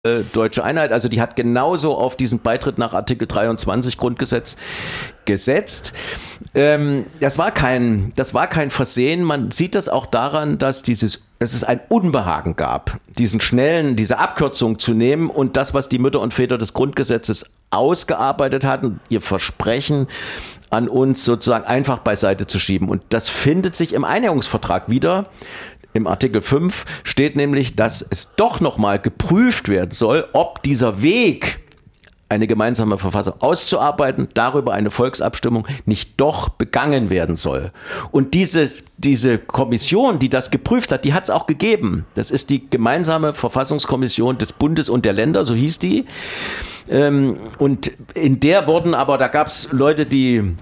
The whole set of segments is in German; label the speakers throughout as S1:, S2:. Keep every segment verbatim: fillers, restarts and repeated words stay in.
S1: Deutsche Einheit, also die hat genauso auf diesen Beitritt nach Artikel dreiundzwanzig Grundgesetz gesetzt. Ähm, das war kein, das war kein Versehen. Man sieht das auch daran, dass dieses, dass es ein Unbehagen gab, diesen schnellen, diese Abkürzung zu nehmen und das, was die Mütter und Väter des Grundgesetzes ausgearbeitet hatten, ihr Versprechen an uns sozusagen einfach beiseite zu schieben. Und das findet sich im Einigungsvertrag wieder. Im Artikel fünf steht nämlich, dass es doch nochmal geprüft werden soll, ob dieser Weg, eine gemeinsame Verfassung auszuarbeiten, darüber eine Volksabstimmung nicht doch begangen werden soll. Und diese, diese Kommission, die das geprüft hat, die hat es auch gegeben. Das ist die gemeinsame Verfassungskommission des Bundes und der Länder, so hieß die. Und in der wurden aber, da gab es Leute, die...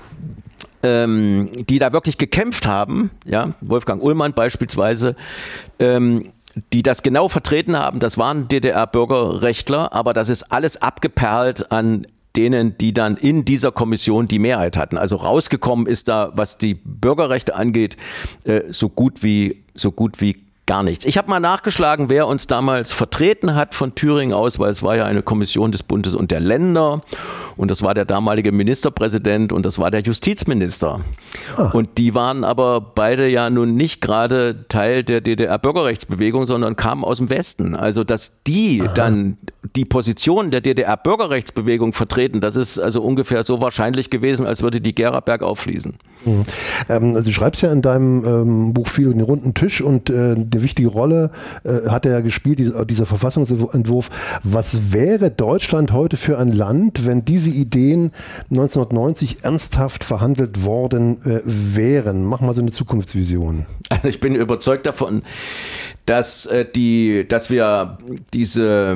S1: Ähm, die da wirklich gekämpft haben, ja, Wolfgang Ullmann beispielsweise, ähm, die das genau vertreten haben, das waren D D R-Bürgerrechtler, aber das ist alles abgeperlt an denen, die dann in dieser Kommission die Mehrheit hatten. Also rausgekommen ist da, was die Bürgerrechte angeht, äh, so gut wie, so gut wie gar nichts. Ich habe mal nachgeschlagen, wer uns damals vertreten hat von Thüringen aus, weil es war ja eine Kommission des Bundes und der Länder und das war der damalige Ministerpräsident und das war der Justizminister. Ah. Und die waren aber beide ja nun nicht gerade Teil der D D R-Bürgerrechtsbewegung, sondern kamen aus dem Westen. Also dass die Aha. dann die Position der D D R-Bürgerrechtsbewegung vertreten, das ist also ungefähr so wahrscheinlich gewesen, als würde die Gera bergauf fließen.
S2: Mhm. Ähm, also du schreibst ja in deinem ähm, Buch viel um den runden Tisch und äh, eine wichtige Rolle äh, hat er ja gespielt, dieser, dieser Verfassungsentwurf. Was wäre Deutschland heute für ein Land, wenn diese Ideen neunzehnhundertneunzig ernsthaft verhandelt worden äh, wären? Mach mal so eine Zukunftsvision.
S1: Also ich bin überzeugt davon, dass, äh, die, dass wir diese...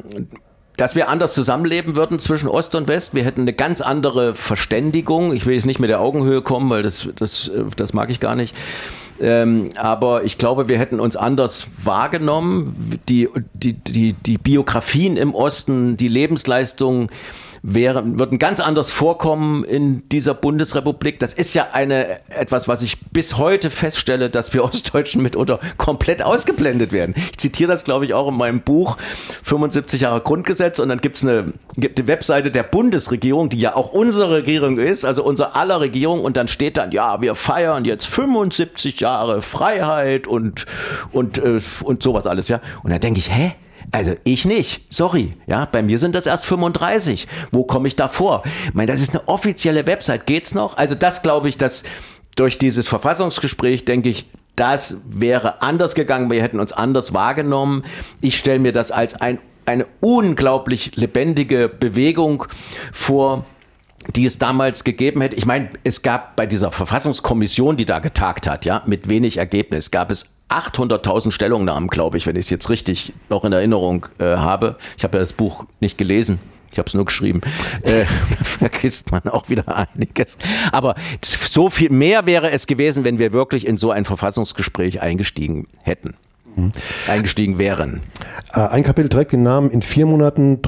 S1: dass wir anders zusammenleben würden zwischen Ost und West. Wir hätten eine ganz andere Verständigung. Ich will jetzt nicht mit der Augenhöhe kommen, weil das, das, das mag ich gar nicht. Ähm, aber ich glaube, wir hätten uns anders wahrgenommen. Die, die, die, die Biografien im Osten, die Lebensleistungen wären, würden ganz anders vorkommen in dieser Bundesrepublik. Das ist ja eine, etwas, was ich bis heute feststelle, dass wir Ostdeutschen mitunter komplett ausgeblendet werden. Ich zitiere das, glaube ich, auch in meinem Buch fünfundsiebzig Jahre Grundgesetz und dann gibt's eine, gibt eine Webseite der Bundesregierung, die ja auch unsere Regierung ist, also unser aller Regierung und dann steht dann, ja, wir feiern jetzt fünfundsiebzig Jahre Freiheit und, und, äh, und sowas alles, ja. Und dann denke ich, hä? Also ich nicht, sorry, ja, bei mir sind das erst fünfunddreißig. Wo komme ich da vor? Ich meine, das ist eine offizielle Website, geht's noch? Also das glaube ich, dass durch dieses Verfassungsgespräch, denke ich, das wäre anders gegangen, wir hätten uns anders wahrgenommen. Ich stelle mir das als ein, eine unglaublich lebendige Bewegung vor, die es damals gegeben hätte. Ich meine, es gab bei dieser Verfassungskommission, die da getagt hat, ja, mit wenig Ergebnis, gab es achthunderttausend Stellungnahmen, glaube ich, wenn ich es jetzt richtig noch in Erinnerung äh, habe. Ich habe ja das Buch nicht gelesen. Ich habe es nur geschrieben. Äh, da vergisst man auch wieder einiges. Aber so viel mehr wäre es gewesen, wenn wir wirklich in so ein Verfassungsgespräch eingestiegen hätten. eingestiegen wären.
S2: Ein Kapitel trägt den Namen in vier Monaten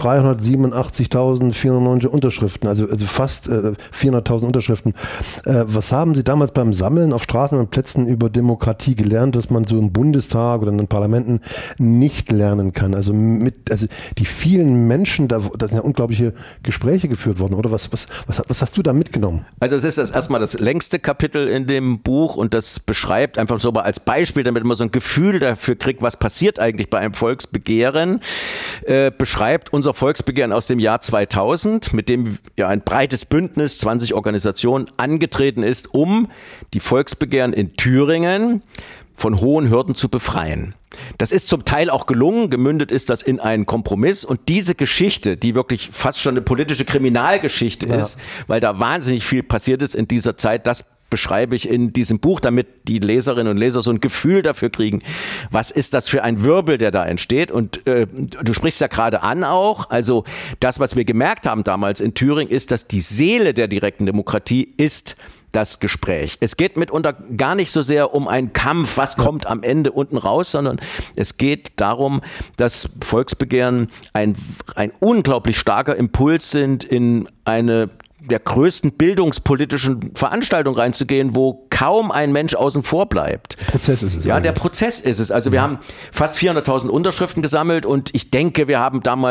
S2: dreihundertsiebenundachtzigtausendvierhundertneunzig Unterschriften, also, also fast äh, vierhunderttausend Unterschriften. Äh, was haben Sie damals beim Sammeln auf Straßen und Plätzen über Demokratie gelernt, dass man so im Bundestag oder in den Parlamenten nicht lernen kann? Also mit, also die vielen Menschen, da, da sind ja unglaubliche Gespräche geführt worden, oder? Was, was, was, was hast du da mitgenommen?
S1: Also es ist das erstmal das längste Kapitel in dem Buch und das beschreibt einfach so mal als Beispiel, damit man so ein Gefühl dafür kriegt, was passiert eigentlich bei einem Volksbegehren, äh, beschreibt unser Volksbegehren aus dem Jahr zweitausend, mit dem ja ein breites Bündnis, zwanzig Organisationen, angetreten ist, um die Volksbegehren in Thüringen von hohen Hürden zu befreien. Das ist zum Teil auch gelungen, gemündet ist das in einen Kompromiss und diese Geschichte, die wirklich fast schon eine politische Kriminalgeschichte ja. ist, weil da wahnsinnig viel passiert ist in dieser Zeit, das beschreibe ich in diesem Buch, damit die Leserinnen und Leser so ein Gefühl dafür kriegen, was ist das für ein Wirbel, der da entsteht. Und äh, du sprichst ja gerade an auch, also das, was wir gemerkt haben damals in Thüringen, ist, dass die Seele der direkten Demokratie ist das Gespräch. Es geht mitunter gar nicht so sehr um einen Kampf, was kommt am Ende unten raus, sondern es geht darum, dass Volksbegehren ein, ein unglaublich starker Impuls sind in eine der größten bildungspolitischen Veranstaltung reinzugehen, wo kaum ein Mensch außen vor bleibt.
S2: Der Prozess ist es.
S1: Ja, der Prozess ist es. Also wir haben fast vierhunderttausend Unterschriften gesammelt und ich denke, wir haben damals